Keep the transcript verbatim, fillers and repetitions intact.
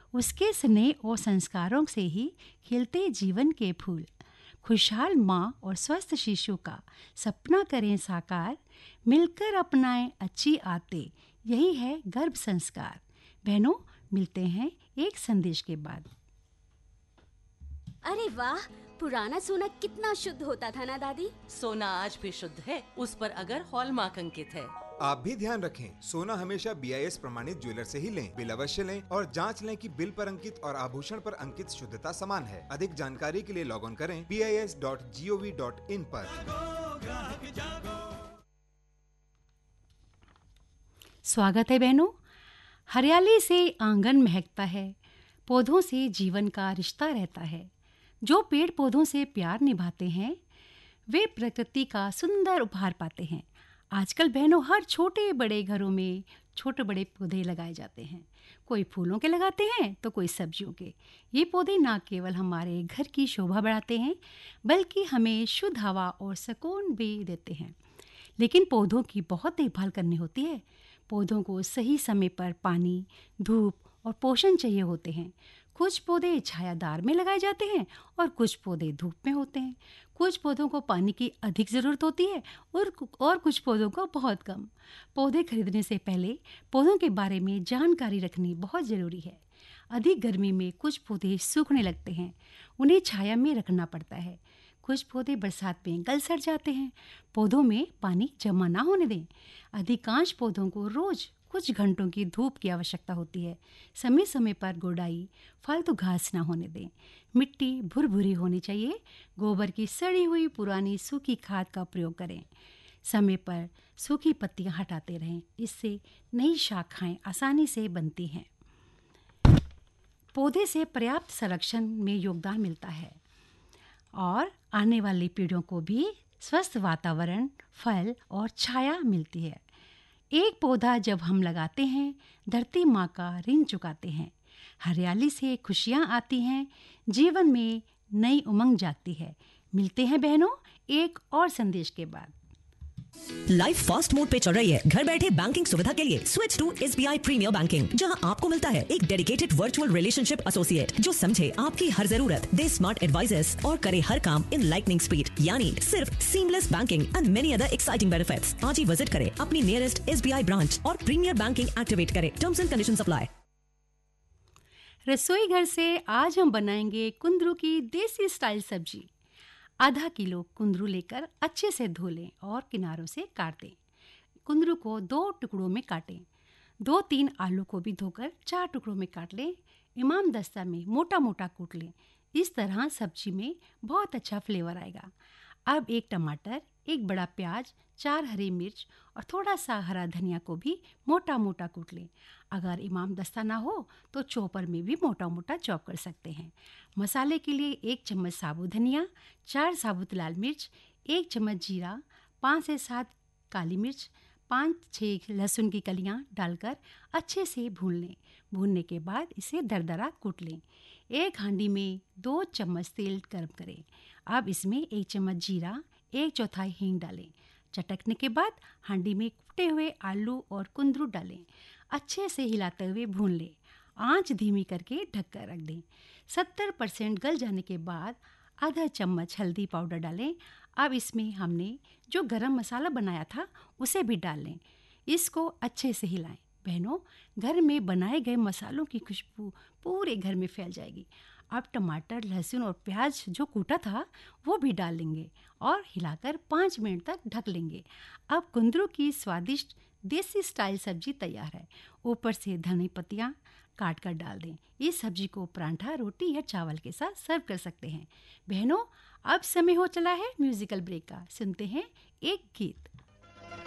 उसके स्नेह और संस्कारों से ही खिलते जीवन के फूल। खुशहाल माँ और स्वस्थ शिशु का सपना करें साकार, मिलकर अपनाएं अच्छी आदतें, यही है गर्भ संस्कार। बहनों, मिलते हैं एक संदेश के बाद। अरे वाह, पुराना सोना कितना शुद्ध होता था ना दादी। सोना आज भी शुद्ध है, उस पर अगर हॉलमार्क अंकित है। आप भी ध्यान रखें, सोना हमेशा बी आई एस प्रमाणित ज्वेलर से ही लें। बिल अवश्य लें और जांच लें कि बिल पर अंकित और आभूषण पर अंकित शुद्धता समान है। अधिक जानकारी के लिए लॉग ऑन करें B I S dot G O V dot in पर। स्वागत है बहनों। हरियाली से आंगन महकता है, पौधों से जीवन का रिश्ता रहता है। जो पेड़ पौधों से प्यार निभाते हैं वे प्रकृति का सुंदर उपहार पाते हैं। आजकल बहनों, हर छोटे बड़े घरों में छोटे बड़े पौधे लगाए जाते हैं। कोई फूलों के लगाते हैं तो कोई सब्जियों के। ये पौधे ना केवल हमारे घर की शोभा बढ़ाते हैं बल्कि हमें शुद्ध हवा और सुकून भी देते हैं। लेकिन पौधों की बहुत देखभाल करनी होती है। पौधों को सही समय पर पानी, धूप और पोषण चाहिए होते हैं। कुछ पौधे छायादार में लगाए जाते हैं और कुछ पौधे धूप में होते हैं। कुछ पौधों को पानी की अधिक ज़रूरत होती है और और कुछ पौधों को बहुत कम। पौधे खरीदने से पहले पौधों के बारे में जानकारी रखनी बहुत ज़रूरी है। अधिक गर्मी में कुछ पौधे सूखने लगते हैं, उन्हें छाया में रखना पड़ता है। कुछ पौधे बरसात में गल सड़ जाते हैं। पौधों में पानी जमा ना होने दें। अधिकांश पौधों को रोज़ कुछ घंटों की धूप की आवश्यकता होती है। समय समय पर गुड़ाई, फालतू घास ना होने दें। मिट्टी भुरभुरी होनी चाहिए। गोबर की सड़ी हुई पुरानी सूखी खाद का प्रयोग करें। समय पर सूखी पत्तियां हटाते रहें, इससे नई शाखाएं आसानी से बनती हैं। पौधे से पर्याप्त संरक्षण में योगदान मिलता है और आने वाली पीढ़ियों को भी स्वस्थ वातावरण, फल और छाया मिलती है। एक पौधा जब हम लगाते हैं, धरती माँ का ऋण चुकाते हैं। हरियाली से खुशियाँ आती हैं, जीवन में नई उमंग जागती है। मिलते हैं बहनों एक और संदेश के बाद। लाइफ फास्ट मोड पे चल रही है। घर बैठे बैंकिंग सुविधा के लिए switch to S B I premiere banking, जहां आपको मिलता है एक डेडिकेटेड वर्चुअल रिलेशनशिप एसोसिएट जो समझे आपकी हर जरूरत, दे स्मार्ट एडवाइजेस और करे हर काम इन लाइटनिंग स्पीड, यानी सिर्फ seamless banking and many other exciting benefits. आज ही विजिट करें अपनी nearest S B I branch और प्रीमियर बैंकिंग एक्टिवेट करें। Terms and conditions apply. रसोई घर से आज हम बनाएंगे कुंदरू की देसी स्टाइल सब्जी। आधा किलो कुंदरू लेकर अच्छे से धो लें और किनारों से काट दें। कुंदरू को दो टुकड़ों में काटें। दो तीन आलू को भी धोकर चार टुकड़ों में काट लें। इमाम दस्ता में मोटा मोटा कूट लें। इस तरह सब्जी में बहुत अच्छा फ्लेवर आएगा। अब एक टमाटर, एक बड़ा प्याज, चार हरी मिर्च और थोड़ा सा हरा धनिया को भी मोटा मोटा कूट लें। अगर इमाम दस्ता ना हो तो चॉपर में भी मोटा मोटा चॉप कर सकते हैं। मसाले के लिए एक चम्मच साबुत धनिया, चार साबुत लाल मिर्च, एक चम्मच जीरा, पाँच से सात काली मिर्च, पाँच छः लहसुन की कलियां डालकर अच्छे से भून लें। भूनने के बाद इसे दरदरा कूट लें। एक हांडी में दो चम्मच तेल गर्म करें। अब इसमें एक चम्मच जीरा, एक चौथाई हींग डालें। चटकने के बाद हांडी में कूटे हुए आलू और कुंदरू डालें। अच्छे से हिलाते हुए भून लें। आंच धीमी करके ढककर रख दें। सत्तर परसेंट गल जाने के बाद आधा चम्मच हल्दी पाउडर डालें। अब इसमें हमने जो गरम मसाला बनाया था उसे भी डाल लें। इसको अच्छे से हिलाएं। बहनों, घर में बनाए गए मसालों की खुशबू पूरे घर में फैल जाएगी। अब टमाटर, लहसुन और प्याज जो कूटा था वो भी डाल लेंगे और हिलाकर पाँच मिनट तक ढक लेंगे। अब कुंदरू की स्वादिष्ट देसी स्टाइल सब्जी तैयार है। ऊपर से धनी पत्तियाँ काट कर डाल दें। इस सब्जी को परांठा, रोटी या चावल के साथ सर्व कर सकते हैं। बहनों, अब समय हो चला है म्यूजिकल ब्रेक का। सुनते हैं एक गीत।